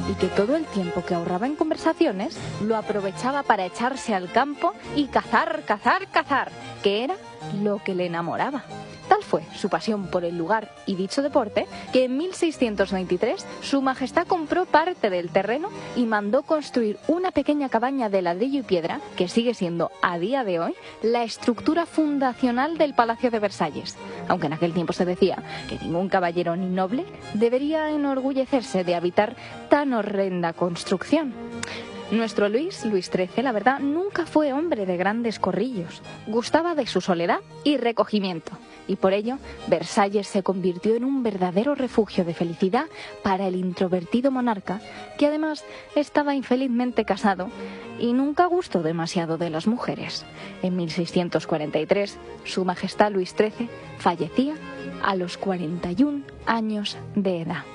y que todo el tiempo que ahorraba en conversaciones lo aprovechaba para echarse al campo y cazar, que era lo que le enamoraba. Tal fue su pasión por el lugar y dicho deporte que en 1623 Su Majestad compró parte del terreno y mandó construir una pequeña cabaña de ladrillo y piedra que sigue siendo a día de hoy la estructura fundacional del Palacio de Versalles, aunque en aquel tiempo se decía que ningún caballero ni noble debería enorgullecerse de habitar tan horrenda construcción. Nuestro Luis XIII, la verdad, nunca fue hombre de grandes corrillos. Gustaba de su soledad y recogimiento. Y por ello, Versalles se convirtió en un verdadero refugio de felicidad para el introvertido monarca, que además estaba infelizmente casado y nunca gustó demasiado de las mujeres. En 1643, Su Majestad Luis XIII fallecía a los 41 años de edad.